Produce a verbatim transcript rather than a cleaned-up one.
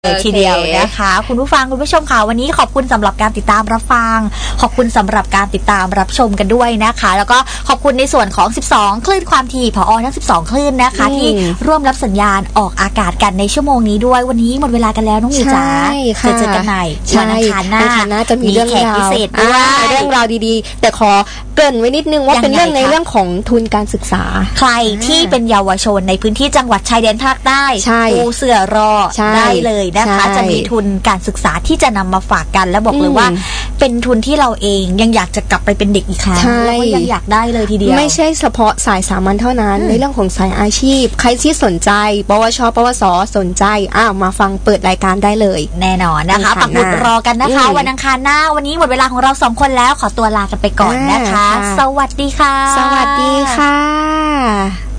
เลยทีเดียวนะคะคุณผู้ฟังคุณผู้ชมค่ะวันนี้ขอบคุณสำหรับการติดตามรับฟังขอบคุณสำหรับการติดตามรับชมกันด้วยนะคะแล้วก็ขอบคุณในส่วนของสิบสองคลื่นความถี่ผอทั้งสิบสองคลื่นนะคะที่ร่วมรับสัญญาณออกอากาศกันในชั่วโมงนี้ด้วยวันนี้หมดเวลากันแล้วน้องมิวจ๋าจะเจอกันใหม่วันอังคารหน้าจะมีเรื่องราวพิเศษด้วยเรื่องราวดีๆแต่ขอเกริ่นไว้นิดนึงว่าเป็นเรื่องในเรื่องของทุนการศึกษาใครที่เป็นเยาวชนในพื้นที่จังหวัดชายแดนภาคใต้ปูเสื่อรอได้เลยนะคะจะมีทุนการศึกษาที่จะนำมาฝากกันและบอกเลยว่าเป็นทุนที่เราเองยังอยากจะกลับไปเป็นเด็กอีกครั้งแล้วก็ยังอยากได้เลยทีเดียวไม่ใช่เฉพาะสายสามัญเท่านั้นในเรื่องของสายอาชีพใครที่สนใจปวชปวสสนใจอ้าวมาฟังเปิดรายการได้เลยแน่นอนนะคะปักหมุดรอกันนะคะวันอังคารหน้าวันนี้หมดเวลาของเราสองคนแล้วขอตัวลากันไปก่อนนะคะสวัสดีค่ะสวัสดีค่ะ